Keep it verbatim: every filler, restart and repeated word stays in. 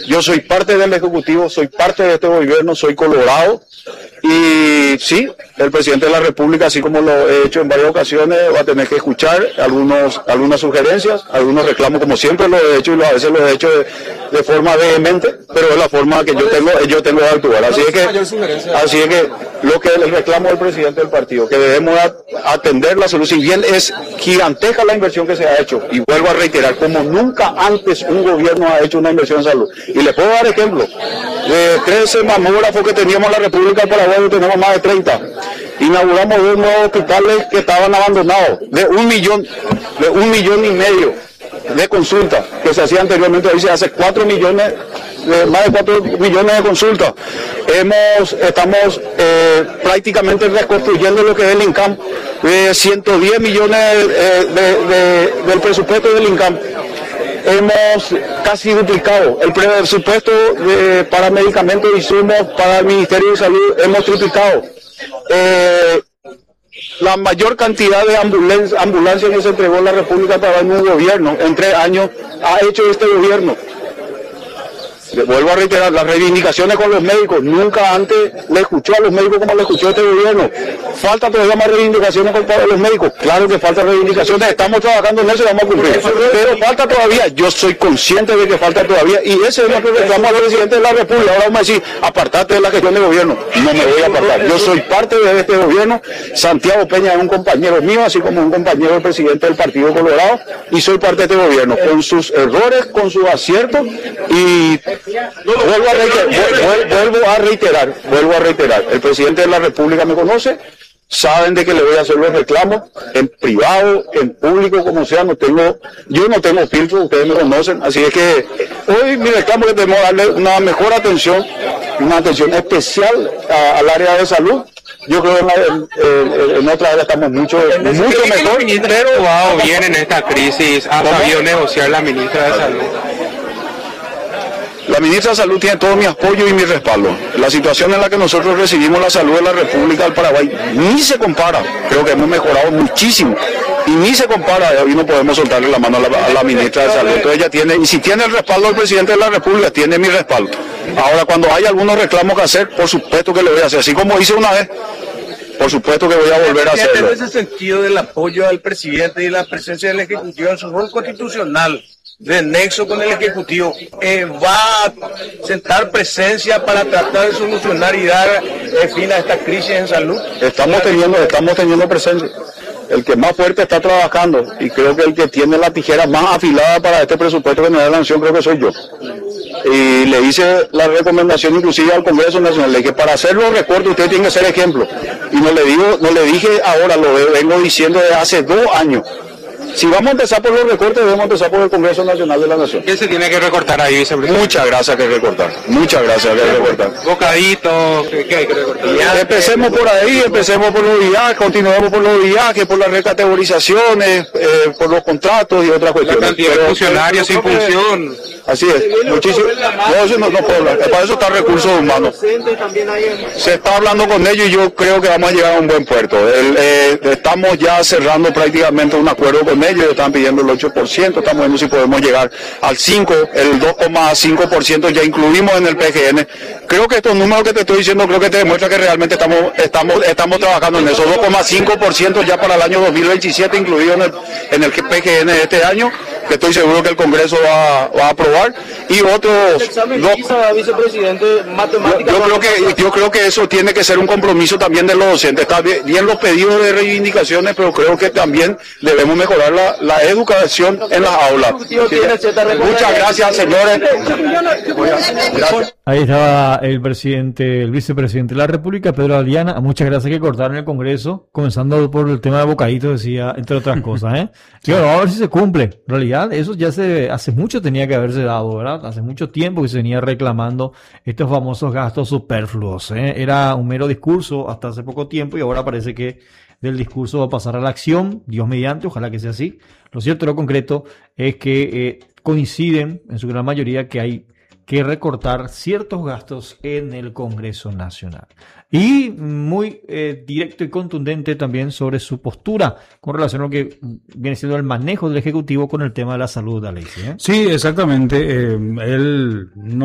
Yo soy parte del Ejecutivo, soy parte de este gobierno, soy colorado y sí, el presidente de la República, así como lo he hecho en varias ocasiones, va a tener que escuchar algunos, algunas sugerencias, algunos reclamos, como siempre lo he hecho y a veces lo he hecho de, de forma vehemente, pero es la forma que yo tengo, yo tengo de actuar. Así es que, así es que lo que el reclamo del presidente del partido, que debemos atender la salud, si bien es gigantesca la inversión que se ha hecho, y vuelvo a reiterar, como nunca antes un gobierno ha hecho una inversión en salud. Y les puedo dar ejemplo, de trece mamógrafos que teníamos en la República del Paraguay, tenemos más de treinta. Inauguramos dos nuevos hospitales que estaban abandonados, de un millón, de un millón y medio de consultas que se hacía anteriormente, ahí se hace cuatro millones, de, más de cuatro millones de consultas. Hemos, estamos eh, prácticamente reconstruyendo lo que es el INCAM, de ciento diez millones eh, de, de, del presupuesto del INCAM. Hemos casi duplicado el presupuesto de, para medicamentos e insumos para el Ministerio de Salud, hemos triplicado. Eh, la mayor cantidad de ambulancias, ambulancias que se entregó en la República para un gobierno en tres años ha hecho este gobierno. Vuelvo a reiterar, las reivindicaciones con los médicos, nunca antes le escuchó a los médicos como le escuchó este gobierno. Falta todavía más reivindicaciones con los médicos, claro que falta reivindicaciones, estamos trabajando en eso y vamos a cumplir, pero falta todavía, yo soy consciente de que falta todavía, y ese es lo que reclamo al presidente de la República. Ahora vamos a decir, apartate de la gestión de gobierno, no me voy a apartar, yo soy parte de este gobierno. Santiago Peña es un compañero mío, así como un compañero del presidente del Partido Colorado, y soy parte de este gobierno, con sus errores, con sus aciertos, y Vuelvo a, reiterar, vuelvo a reiterar, vuelvo a reiterar, el presidente de la República me conoce, saben de que le voy a hacer los reclamos, en privado, en público, como sea, no tengo, yo no tengo filtro, ustedes me conocen, así es que hoy mi reclamo es que debemos darle una mejor atención, una atención especial a, al área de salud. Yo creo que en, en, en otra área estamos mucho, mucho mejor. Pero wow, bien en esta crisis, ha sabido negociar la ministra de Salud. La ministra de Salud tiene todo mi apoyo y mi respaldo. La situación en la que nosotros recibimos la salud de la República del Paraguay ni se compara. Creo que hemos mejorado muchísimo. Y ni se compara. Hoy no podemos soltarle la mano a la, a la ministra de Salud. Entonces ella tiene, y si tiene el respaldo del presidente de la República, tiene mi respaldo. Ahora, cuando hay algunos reclamos que hacer, por supuesto que le voy a hacer. Así como hice una vez, por supuesto que voy a volver a hacerlo. En ese sentido del apoyo al presidente y la presencia del Ejecutivo en su rol constitucional, de nexo con el Ejecutivo, eh, va a sentar presencia para tratar de solucionar y dar eh, fin a esta crisis en salud. Estamos teniendo, estamos teniendo presencia. El que más fuerte está trabajando, y creo que el que tiene la tijera más afilada para este presupuesto que nos da la nación, creo que soy yo. Y le hice la recomendación inclusive al Congreso Nacional de que para hacer los recortes usted tiene que ser ejemplo. Y no le digo, no le dije ahora, lo vengo diciendo desde hace dos años. Si vamos a empezar por los recortes, debemos empezar por el Congreso Nacional de la Nación. ¿Qué se tiene que recortar ahí, vicepresidente? Muchas gracias que recortar, muchas gracias que recortar. Bocadito, ¿qué hay que recortar? Empecemos por ahí, empecemos por los viajes, continuemos por los viajes, por las recategorizaciones, eh, por los contratos y otras cuestiones. La cantidad de funcionarios sin función. Así es, muchísimo. No, eso no, no puedo hablar. Para eso está recursos humanos. Se está hablando con ellos y yo creo que vamos a llegar a un buen puerto. El, eh, estamos ya cerrando prácticamente un acuerdo con ellos, están pidiendo el ocho por ciento, estamos viendo si podemos llegar al cinco por ciento, el dos coma cinco por ciento ya incluimos en el P G N. Creo que estos números que te estoy diciendo, creo que te demuestra que realmente estamos, estamos, estamos trabajando en eso. dos coma cinco por ciento ya para el año dos mil veintisiete, incluido en el, en el P G N de este año, que estoy seguro que el Congreso va, va a aprobar. Y otros... Examen PISA, vicepresidente, matemáticas... Yo, yo, creo que, yo creo que eso tiene que ser un compromiso también de los docentes. Está bien, bien los pedidos de reivindicaciones, pero creo que también debemos mejorar la, la educación en las aulas. Muchas gracias, señores. Ahí estaba el presidente, el vicepresidente de la República, Pedro Aliana. Muchas gracias que cortaron el Congreso, comenzando por el tema de bocadito, decía, entre otras cosas, ¿eh? Y ahora vamos a ver si se cumple. En realidad, eso ya se, hace mucho tenía que haberse dado, ¿verdad? Hace mucho tiempo que se venía reclamando estos famosos gastos superfluos, ¿eh? Era un mero discurso hasta hace poco tiempo y ahora parece que del discurso va a pasar a la acción, Dios mediante, ojalá que sea así. Lo cierto, lo concreto es que eh, coinciden en su gran mayoría que hay que recortar ciertos gastos en el Congreso Nacional. Y muy eh, directo y contundente también sobre su postura con relación a lo que viene siendo el manejo del Ejecutivo con el tema de la salud, Alexis, ¿eh? Sí, exactamente. Eh, él no